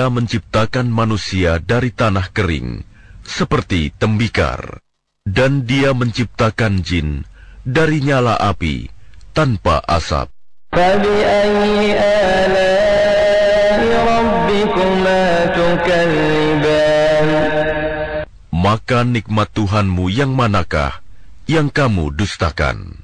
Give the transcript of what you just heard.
Dia menciptakan manusia dari tanah kering, seperti tembikar. Dan Dia menciptakan jin dari nyala api, tanpa asap. فبأي آلاء ربكما تكذبان. Maka nikmat Tuhanmu yang manakah yang kamu dustakan?